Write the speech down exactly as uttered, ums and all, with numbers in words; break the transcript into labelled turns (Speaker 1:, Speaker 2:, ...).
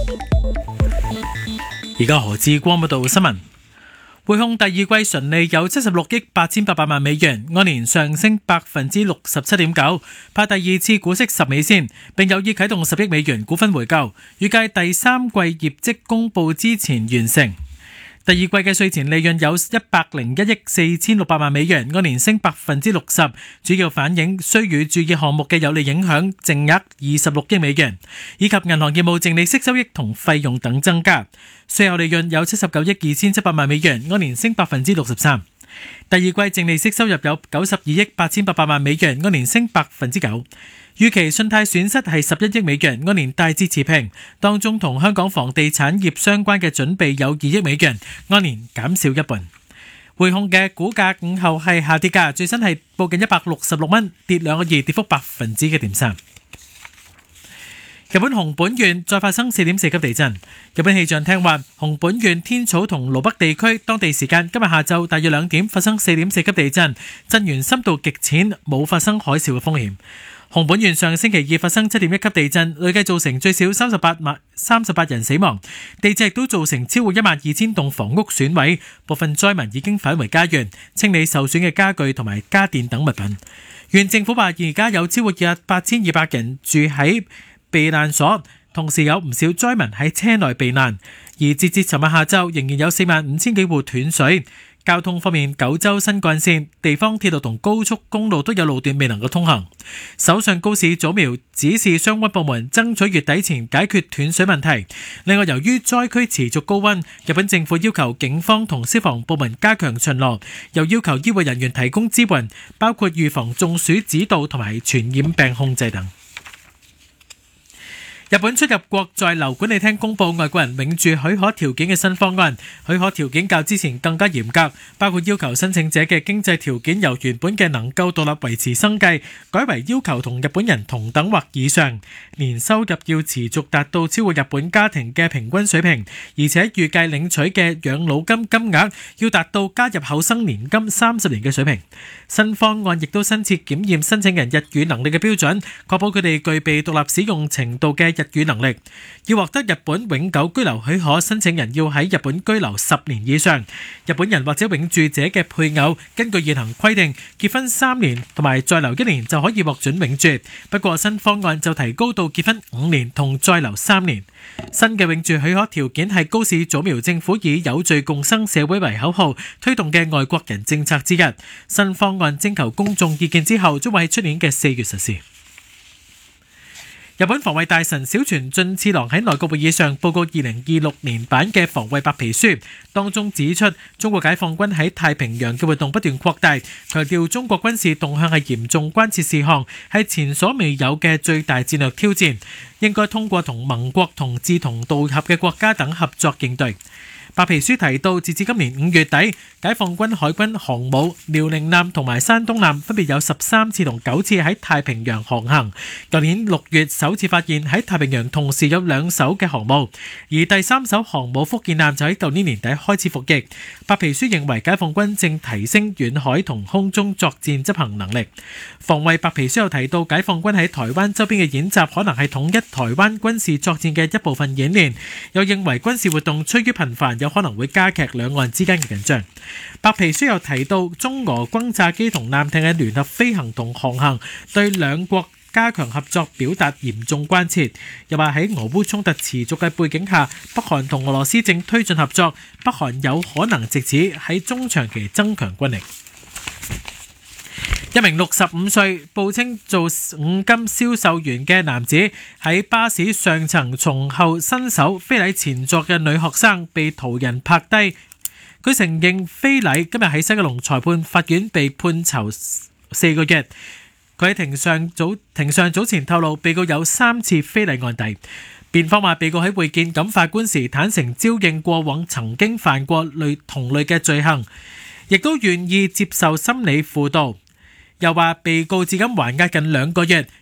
Speaker 1: 而家何志光報道新聞。匯控第二季純利有七十六億八千八百萬美元，按年上升百分之六十七點九，派第二次股息十美仙，並有意啟動十億美元股份回購，預計第三季業績公佈之前完成。第二季嘅稅前利潤有一百零一億四千六百萬美元，按年升百分之六十，主要反映需予注意項目嘅有利影響，淨額二十六億美元，以及銀行業務淨利息收益同費用等增加。稅後利潤有七十九億二千七百萬美元，按年升百分之六十三。第二季淨利息收入有九十二億八千八百萬美元，按年升百分之九。預期信貸損失係十一億美元，按年大致持平，當中同香港房地產業相關嘅準備有二億美元，按年減少一半。匯控嘅股價午後係下跌價，最新係報近一百六十六蚊，跌兩個二，跌幅百分之一點三。日本熊本縣再發生四點四級地震。日本氣象廳話，熊本縣天草同蘆北地區當地時間今日下晝大約兩點發生四點四級地震，震源深度極淺，冇發生海嘯嘅風險。熊本縣上星期二發生七點一級地震，累計造成最少三十八萬三十八人死亡。地震亦都造成超過一萬二千棟房屋損毀，部分災民已經返回家園，清理受損嘅家具同埋家電等物品。縣政府話，而家有超過八千二百人住喺避難所，同時有唔少災民喺車內避難。而截至尋日下晝，仍然有四萬五千幾戶斷水。交通方面，九州新幹線、地方鐵路同高速公路都有路段未能夠通行。首相高市早苗指示相關部門爭取月底前解決斷水問題。另外，由於災區持續高溫，日本政府要求警方同消防部門加強巡邏，又要求醫護人員提供支援，包括預防中暑指導同埋傳染病控制等。日本出入國在留管理廳公佈外國人永住許可條件嘅新方案，許可條件較之前更加嚴格，包括要求申請者嘅經濟條件由原本嘅能夠獨立維持生計，改為要求同日本人同等或以上，年收入要持續達到超過日本家庭嘅平均水平，而且預計領取嘅養老金金額要達到加入厚生年金三十年嘅水平。新方案亦都新設檢驗申請人日語能力嘅標準，確保佢哋具備獨立使用程度嘅日語能力。要獲得日本永久居留許可，申請人要喺日本居留十年以上。日本人或者永住者嘅配偶，根據現行規定，結婚三年同埋再留一年就可以獲准永住。不過新方案就提高到結婚五年同再留三年。新嘅永住許可條件係高市早苗政府以有序共生社會為口號推動嘅外國人政策之一。新方案徵求公眾意見之後，將會喺出年嘅四月實施。日本防衛大臣小泉進次郎喺內閣會議上報告二零二六年版嘅防衛白皮書，當中指出中國解放軍喺太平洋嘅活動不斷擴大，強調中國軍事動向係嚴重關切事項，係前所未有嘅最大戰略挑戰，應該通過同盟國同志同道合嘅國家等合作應對。白皮書提到，截至今年五月底，解放軍海軍航母遼寧艦同埋山東艦分別有十三次同九次喺太平洋航行。舊年六月首次發現喺太平洋同時有兩艘嘅航母，而第三艘航母福建艦就喺舊年年底開始服役。白皮書認為解放軍正提升遠海同空中作戰執行能力。防衛白皮書又提到，解放軍喺台灣周邊嘅演習可能係統一台灣軍事作戰嘅一部分演練，又認為軍事活動趨於頻繁，有可能會加劇兩岸之間嘅緊張。白皮書又提到，中俄轟炸機同艦艇嘅聯合飛行同航行，對兩國加強合作表達嚴重關切。又話喺俄烏衝突持續嘅背景下，北韓同俄羅斯正推進合作，北韓有可能藉此喺中長期增強軍力。一名六十五歲報稱做五金銷售員嘅男子喺巴士上層從後伸手非禮前座嘅女學生，被途人拍低。佢承認非禮，今日喺西九龍裁判法院被判囚四個月。佢喺庭上早庭上早前透露，被告有三次非禮案底。辯方話，被告喺會見感法官時坦承招認過往曾經犯過類同類嘅罪行，亦都願意接受心理輔導。又話被告至今還押近兩個月，